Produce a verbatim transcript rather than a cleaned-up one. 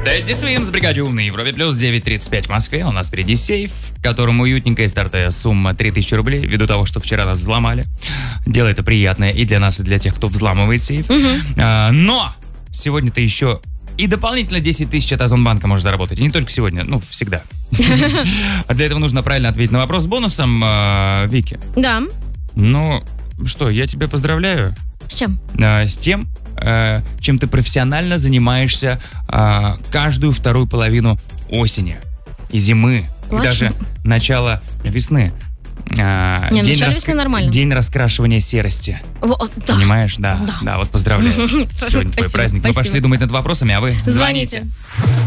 Дэдди Свинс, бригаде умный, Европе плюс девять тридцать пять в Москве. У нас впереди сейф, в котором уютненькая стартовая сумма три тысячи рублей, ввиду того, что вчера нас взломали. Дело это приятное и для нас, и для тех, кто взламывает сейф. Угу. А, но сегодня ты еще и дополнительно десять тысяч от Озонбанка можешь заработать. И не только сегодня, ну, всегда. А для этого нужно правильно ответить на вопрос с бонусом, Вики. Да. Ну, что, я тебя поздравляю. С чем? С тем, чем ты профессионально занимаешься каждую вторую половину осени и зимы, и даже начало весны. А, Не, день, рас... раска... нормально. день раскрашивания серости. О, да. Понимаешь? Да, да. Да, вот поздравляю. Сегодня твой праздник. Мы пошли думать над вопросами, а вы звоните. Звоните.